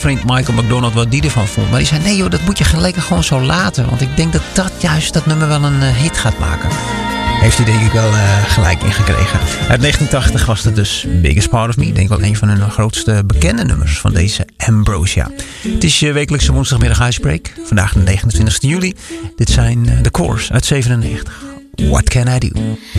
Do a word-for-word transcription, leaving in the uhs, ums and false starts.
vriend Michael McDonald wat die ervan vond. Maar die zei, nee joh, dat moet je lekker gewoon zo laten. Want ik denk dat dat juist dat nummer wel een uh, hit gaat maken. Heeft hij denk ik wel uh, gelijk in gekregen. Uit negentien tachtig was het dus Biggest Part of Me. Ik denk wel een van hun grootste bekende nummers van deze Ambrosia. Het is je wekelijkse woensdagmiddag icebreak. Vandaag de negenentwintigste juli. Dit zijn uh, The Course uit zevenennegentig. What Can I Do?